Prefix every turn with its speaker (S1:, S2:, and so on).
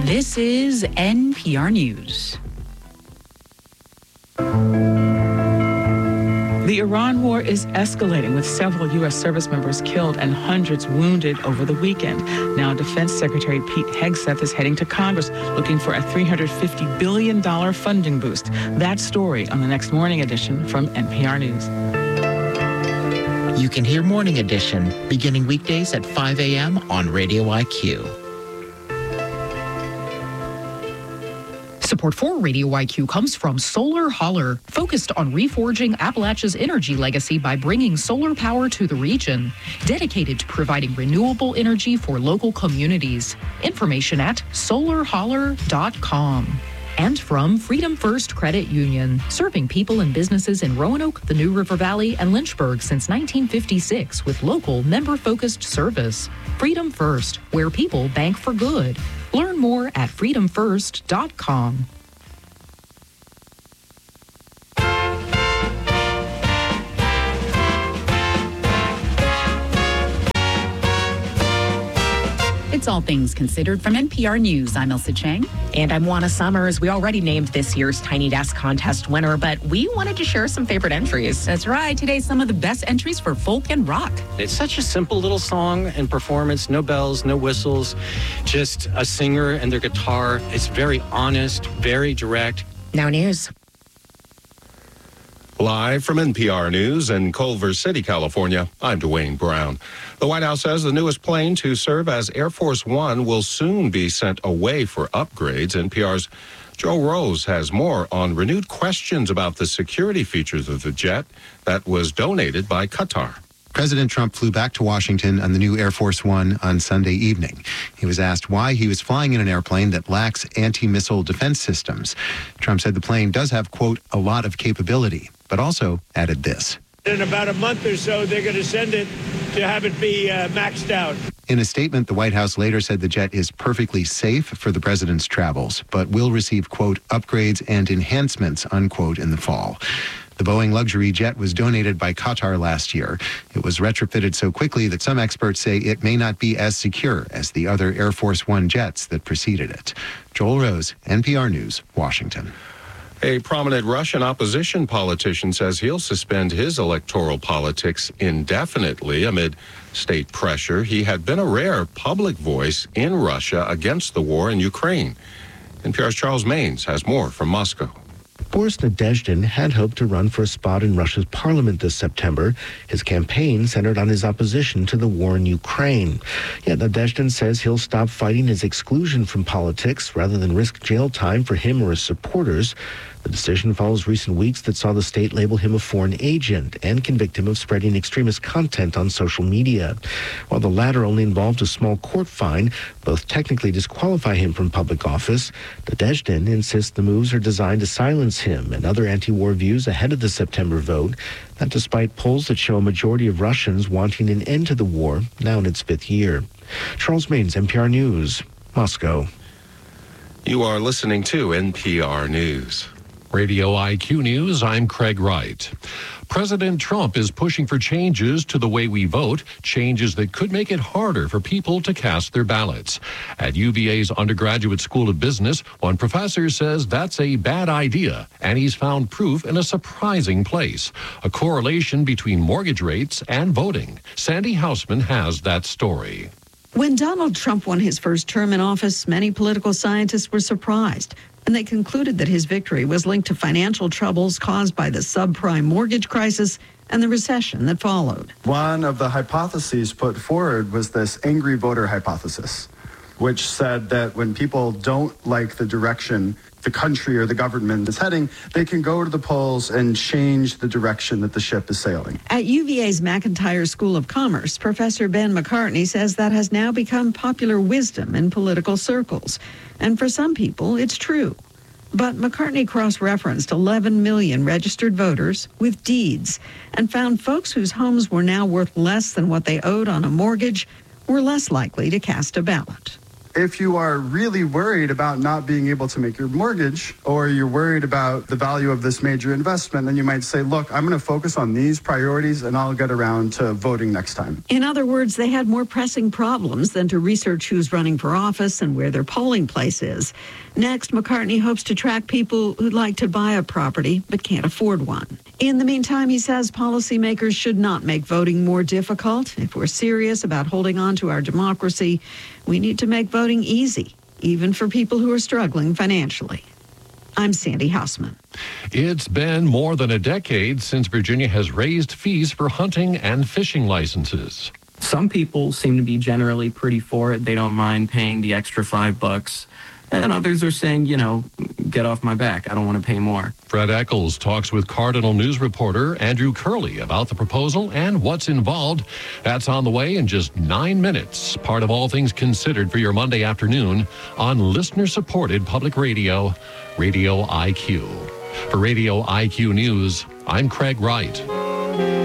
S1: This is NPR News.
S2: The Iran war is escalating, with several U.S. service members killed and hundreds wounded over the weekend. Now, Defense Secretary Pete Hegseth is heading to Congress looking for a $350 billion funding boost. That story on the next Morning Edition from NPR News.
S3: You can hear Morning Edition beginning weekdays at 5 a.m. on Radio IQ.
S4: Support for Radio IQ comes from Solar Holler, focused on reforging Appalachia's energy legacy by bringing solar power to the region, dedicated to providing renewable energy for local communities. Information at solarholler.com. And from Freedom First Credit Union, serving people and businesses in Roanoke, the New River Valley, and Lynchburg since 1956 with local member-focused service. Freedom First, where people bank for good. Learn more at freedomfirst.com.
S1: It's All Things Considered from NPR News. I'm Elsa Chang.
S5: And I'm Juana Summers. We already named this year's Tiny Desk Contest winner, but we wanted to share some favorite entries.
S1: That's right. Today, some of the best entries for folk and rock.
S6: It's such a simple little song and performance. No bells, no whistles, just a singer and their guitar. It's very honest, very direct.
S5: Now news.
S7: Live from NPR News in Culver City, California, I'm Dwayne Brown. The White House says the newest plane to serve as Air Force One will soon be sent away for upgrades. NPR's Joe Rose has more on renewed questions about the security features of the jet that was donated by Qatar.
S8: President Trump flew back to Washington on the new Air Force One on Sunday evening. He was asked why he was flying in an airplane that lacks anti-missile defense systems. Trump said the plane does have, quote, a lot of capability, but also added this.
S9: In about a month or so, they're going to send it to have it be maxed out.
S8: In a statement, the White House later said the jet is perfectly safe for the president's travels, but will receive, quote, upgrades and enhancements, unquote, in the fall. The Boeing luxury jet was donated by Qatar last year. It was retrofitted so quickly that some experts say it may not be as secure as the other Air Force One jets that preceded it. Joel Rose, NPR News, Washington.
S7: A prominent Russian opposition politician says he'll suspend his electoral politics indefinitely amid state pressure. He had been a rare public voice in Russia against the war in Ukraine. NPR's Charles Maines has more from Moscow.
S10: Boris Nadezhdin had hoped to run for a spot in Russia's parliament this September. His campaign centered on his opposition to the war in Ukraine. Yet Nadezhdin says he'll stop fighting his exclusion from politics rather than risk jail time for him or his supporters. The decision follows recent weeks that saw the state label him a foreign agent and convict him of spreading extremist content on social media. While the latter only involved a small court fine, both technically disqualify him from public office. Nadezhdin insists the moves are designed to silence him and other anti-war views ahead of the September vote, that despite polls that show a majority of Russians wanting an end to the war, now in its fifth year. Charles Maines, NPR News, Moscow.
S7: You are listening to NPR News.
S11: Radio IQ News, I'm Craig Wright. President Trump is pushing for changes to the way we vote, changes that could make it harder for people to cast their ballots. At UVA's Undergraduate School of Business, one professor says that's a bad idea, and he's found proof in a surprising place, a correlation between mortgage rates and voting. Sandy Hausman has that story.
S12: When Donald Trump won his first term in office, many political scientists were surprised, and they concluded that his victory was linked to financial troubles caused by the subprime mortgage crisis and the recession that followed.
S13: One of the hypotheses put forward was this angry voter hypothesis, which said that when people don't like the direction the country or the government is heading, they can go to the polls and change the direction that the ship is sailing.
S12: At UVA's McIntyre School of Commerce, Professor Ben McCartney says that has now become popular wisdom in political circles. And for some people, it's true. But McCartney cross-referenced 11 million registered voters with deeds and found folks whose homes were now worth less than what they owed on a mortgage were less likely to cast a ballot.
S13: If you are really worried about not being able to make your mortgage, or you're worried about the value of this major investment, then you might say, look, I'm going to focus on these priorities and I'll get around to voting next time.
S12: In other words, they had more pressing problems than to research who's running for office and where their polling place is. Next, McCartney hopes to track people who'd like to buy a property but can't afford one. In the meantime, he says policymakers should not make voting more difficult. If we're serious about holding on to our democracy, we need to make voting easy, even for people who are struggling financially. I'm Sandy Hausman.
S11: It's been more than a decade since Virginia has raised fees for hunting and fishing licenses.
S14: Some people seem to be generally pretty for it. They don't mind paying the extra $5. And others are saying, get off my back. I don't want to pay more.
S11: Fred Eccles talks with Cardinal News reporter Andrew Curley about the proposal and what's involved. That's on the way in just 9 minutes. Part of All Things Considered for your Monday afternoon on listener-supported public radio, Radio IQ. For Radio IQ News, I'm Craig Wright.